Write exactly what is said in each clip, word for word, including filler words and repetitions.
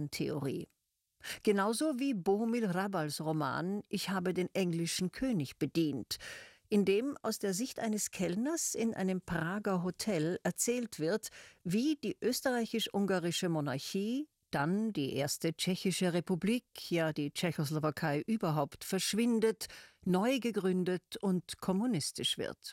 Romantheorie. Genauso wie Bohumil Hrabals Roman »Ich habe den englischen König bedient«, in dem aus der Sicht eines Kellners in einem Prager Hotel erzählt wird, wie die österreichisch-ungarische Monarchie, dann die erste tschechische Republik, ja die Tschechoslowakei überhaupt, verschwindet, neu gegründet und kommunistisch wird.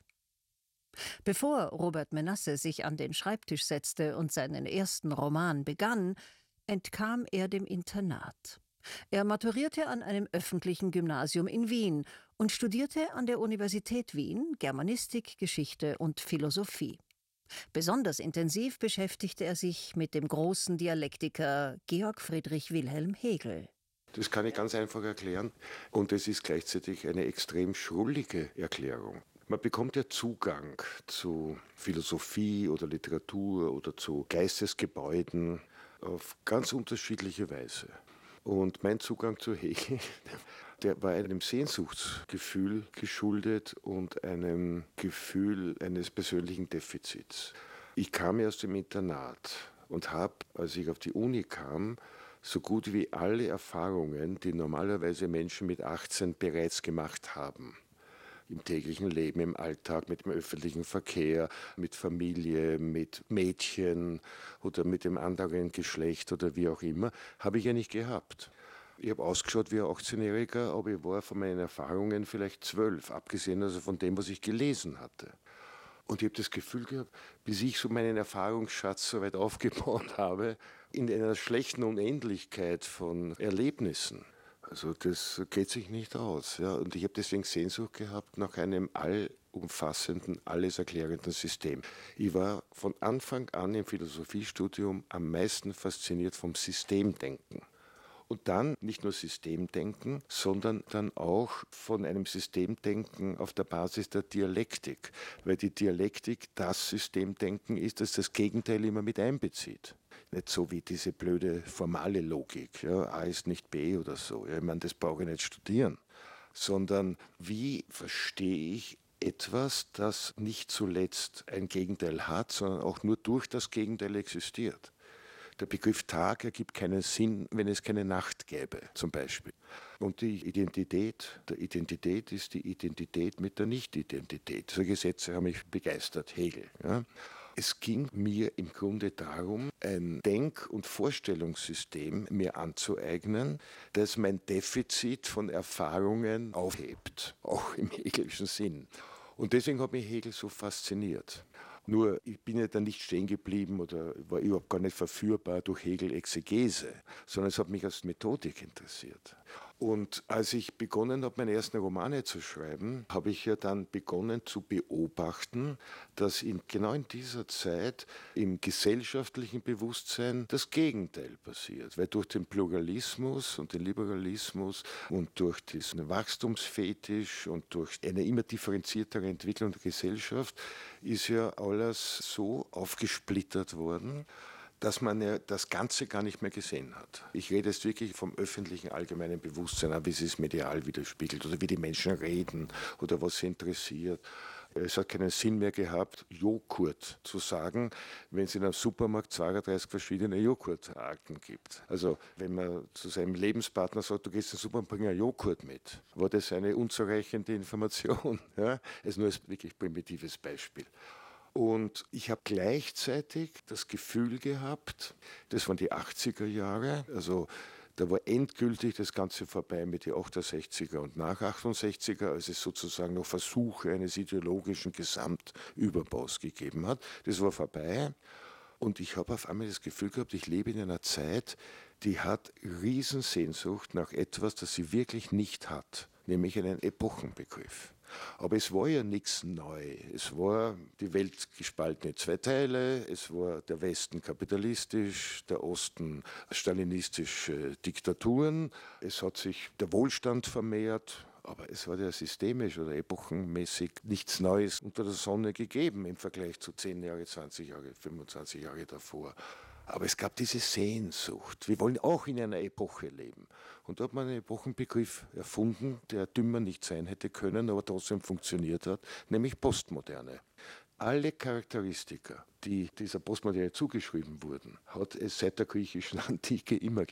Bevor Robert Menasse sich an den Schreibtisch setzte und seinen ersten Roman begann, entkam er dem Internat. Er maturierte an einem öffentlichen Gymnasium in Wien und studierte an der Universität Wien Germanistik, Geschichte und Philosophie. Besonders intensiv beschäftigte er sich mit dem großen Dialektiker Georg Friedrich Wilhelm Hegel. Das kann ich ganz einfach erklären und es ist gleichzeitig eine extrem schrullige Erklärung. Man bekommt ja Zugang zu Philosophie oder Literatur oder zu Geistesgebäuden auf ganz unterschiedliche Weise. Und mein Zugang zu Hegel, der war einem Sehnsuchtsgefühl geschuldet und einem Gefühl eines persönlichen Defizits. Ich kam ja aus dem Internat und habe, als ich auf die Uni kam, so gut wie alle Erfahrungen, die normalerweise Menschen mit achtzehn bereits gemacht haben. Im täglichen Leben, im Alltag, mit dem öffentlichen Verkehr, mit Familie, mit Mädchen oder mit dem anderen Geschlecht oder wie auch immer, habe ich ja nicht gehabt. Ich habe ausgeschaut wie ein achtzehnjähriger, aber ich war von meinen Erfahrungen vielleicht zwölf, abgesehen also von dem, was ich gelesen hatte. Und ich habe das Gefühl gehabt, bis ich so meinen Erfahrungsschatz so weit aufgebaut habe, in einer schlechten Unendlichkeit von Erlebnissen. Also das geht sich nicht aus. Ja. Und ich habe deswegen Sehnsucht gehabt nach einem allumfassenden, alles erklärenden System. Ich war von Anfang an im Philosophiestudium am meisten fasziniert vom Systemdenken. Und dann nicht nur Systemdenken, sondern dann auch von einem Systemdenken auf der Basis der Dialektik. Weil die Dialektik das Systemdenken ist, das das Gegenteil immer mit einbezieht. Nicht so wie diese blöde formale Logik, ja, A ist nicht B oder so. Ja, ich meine, das brauche ich nicht studieren. Sondern wie verstehe ich etwas, das nicht zuletzt ein Gegenteil hat, sondern auch nur durch das Gegenteil existiert. Der Begriff Tag ergibt keinen Sinn, wenn es keine Nacht gäbe, zum Beispiel. Und die Identität der Identität ist die Identität mit der Nicht-Identität. Solche Sätze haben mich begeistert, Hegel. Ja. Es ging mir im Grunde darum, ein Denk- und Vorstellungssystem mir anzueignen, das mein Defizit von Erfahrungen aufhebt, auch im hegelischen Sinn. Und deswegen hat mich Hegel so fasziniert. Nur, ich bin ja dann nicht stehen geblieben oder war überhaupt gar nicht verführbar durch Hegel-Exegese, sondern es hat mich als Methodik interessiert. Und als ich begonnen habe, meine ersten Romane zu schreiben, habe ich ja dann begonnen zu beobachten, dass in, genau in dieser Zeit im gesellschaftlichen Bewusstsein das Gegenteil passiert. Weil durch den Pluralismus und den Liberalismus und durch diesen Wachstumsfetisch und durch eine immer differenziertere Entwicklung der Gesellschaft ist ja alles so aufgesplittert worden, dass man ja das Ganze gar nicht mehr gesehen hat. Ich rede jetzt wirklich vom öffentlichen allgemeinen Bewusstsein, wie es sich medial widerspiegelt oder wie die Menschen reden oder was sie interessiert. Es hat keinen Sinn mehr gehabt, Joghurt zu sagen, wenn es in einem Supermarkt zweiunddreißig verschiedene Joghurtarten gibt. Also wenn man zu seinem Lebenspartner sagt, du gehst in den Supermarkt, bring einen Joghurt mit, war das eine unzureichende Information. Ja? Das ist nur ein wirklich primitives Beispiel. Und ich habe gleichzeitig das Gefühl gehabt, das waren die achtziger Jahre, also da war endgültig das Ganze vorbei mit den achtundsechziger und nach achtundsechziger, als es sozusagen noch Versuche eines ideologischen Gesamtüberbaus gegeben hat. Das war vorbei. Und ich habe auf einmal das Gefühl gehabt, ich lebe in einer Zeit, die hat Riesensehnsucht nach etwas, das sie wirklich nicht hat, nämlich einen Epochenbegriff. Aber es war ja nichts neu. Es war die Welt gespalten in zwei Teile. Es war der Westen kapitalistisch, der Osten stalinistische Diktaturen. Es hat sich der Wohlstand vermehrt. Aber es war ja systemisch oder epochenmäßig nichts Neues unter der Sonne gegeben im Vergleich zu zehn Jahre, zwanzig Jahre, fünfundzwanzig Jahre davor. Aber es gab diese Sehnsucht. Wir wollen auch in einer Epoche leben. Und da hat man einen Epochenbegriff erfunden, der dümmer nicht sein hätte können, aber trotzdem funktioniert hat, nämlich Postmoderne. Alle Charakteristika, die dieser Postmoderne zugeschrieben wurden, hat es seit der griechischen Antike immer gegeben.